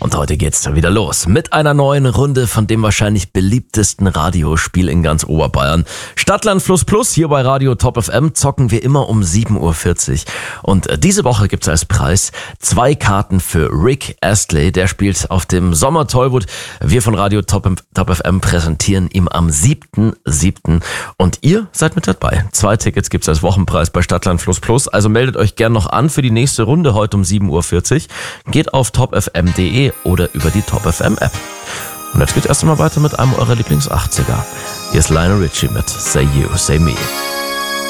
Und heute geht's dann wieder los mit einer neuen Runde von dem wahrscheinlich beliebtesten Radiospiel in ganz Oberbayern. Stadtland Fluss Plus, hier bei Radio Top FM zocken wir immer um 7.40 Uhr. Und diese Woche gibt's als Preis 2 Karten für Rick Astley. Der spielt auf dem Sommer Tollwood. Wir von Radio Top FM präsentieren ihm am 7.7. Und ihr seid mit dabei. 2 Tickets gibt's als Wochenpreis bei Stadtland Fluss Plus. Also meldet euch gern noch an für die nächste Runde heute um 7.40 Uhr. Geht auf topfm.de oder über die Top FM App. Und jetzt geht's erst einmal weiter mit einem eurer Lieblings-80er. Hier ist Lionel Richie mit Say You, Say Me.